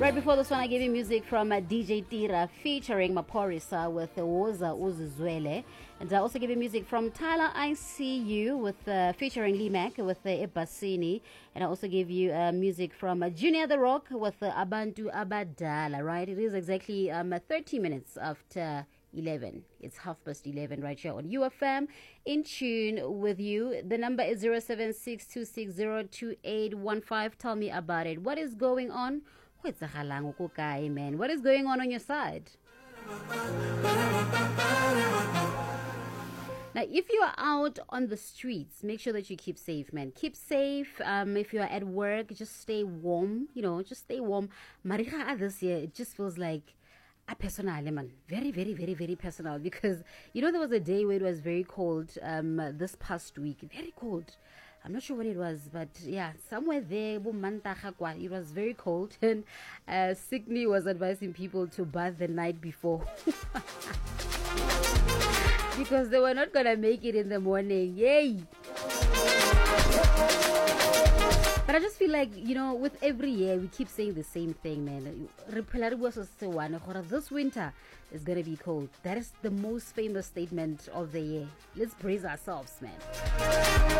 Right before this one, I gave you music from DJ Tira featuring Maporisa with Woza Uzuzwele. And I also gave you music from Tyler I See You with featuring Lee Mack with Ebasini. And I also gave you music from Junior The Rock with Abantu Abadala, right? It is exactly 30 minutes after 11. It's 11:30 right here on UFM. In tune with you. The number is 0762602815. Tell me about it. What is going on? Man, what is going on your side? Now, if you are out on the streets, make sure that you keep safe, man. Keep safe. If you are at work, just stay warm. Just stay warm. Mariha this year, it just feels like a personal, man. Very, very, very, very personal. Because, there was a day where it was very cold this past week. Very cold. I'm not sure when it was, but yeah, somewhere there, it was very cold. And Sydney was advising people to bath the night before. Because they were not going to make it in the morning. Yay! But I just feel like, with every year, we keep saying the same thing, man. This winter is going to be cold. That is the most famous statement of the year. Let's brace ourselves, man.